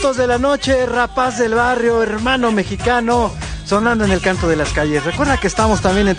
minutos de la noche, rapaz del barrio, hermano mexicano, sonando en el canto de las calles. Recuerda que estamos también en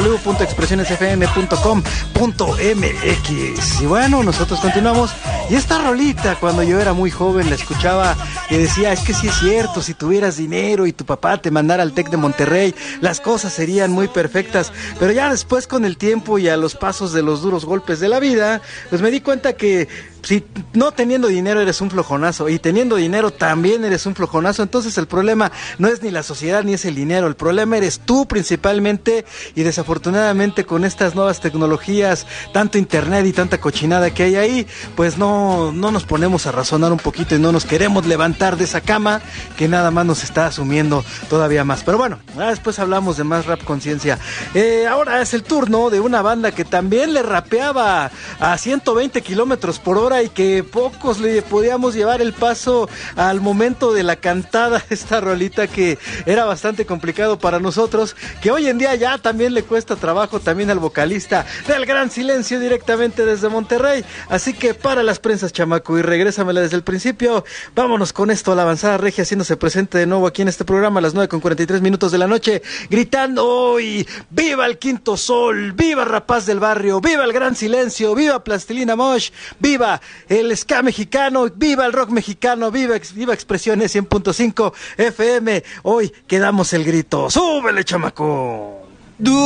www.expresionesfm.com.mx. Y bueno, nosotros continuamos. Y esta rolita, cuando yo era muy joven, la escuchaba y decía, es que sí es cierto, si tuvieras dinero y tu papá te mandara al TEC de Monterrey, las cosas serían muy perfectas. Pero ya después, con el tiempo y a los pasos de los duros golpes de la vida, pues me di cuenta que si no teniendo dinero eres un flojonazo y teniendo dinero también eres un flojonazo, entonces el problema no es ni la sociedad ni es el dinero, el problema eres tú principalmente. Y desafortunadamente con estas nuevas tecnologías, tanto internet y tanta cochinada que hay ahí, pues no nos ponemos a razonar un poquito y no nos queremos levantar de esa cama que nada más nos está asumiendo todavía más. Pero bueno, después hablamos de más rap conciencia. Ahora es el turno de una banda que también le rapeaba a 120 kilómetros por hora y que pocos le podíamos llevar el paso al momento de la cantada, esta rolita que era bastante complicado para nosotros, que hoy en día ya también le cuesta trabajo también al vocalista del Gran Silencio directamente desde Monterrey. Así que para las prensas, chamaco, y regrésamela desde el principio. Vámonos con esto, la avanzada regia haciéndose presente de nuevo aquí en este programa a las 9:43 de la noche, gritando hoy: ¡viva el Quinto Sol! ¡Viva Rapaz del Barrio! ¡Viva el Gran Silencio! ¡Viva Plastilina Mosh! ¡Viva el ska mexicano! ¡Viva el rock mexicano! ¡Viva Expresiones 100.5 FM! Hoy quedamos el grito. ¡Súbele, chamaco!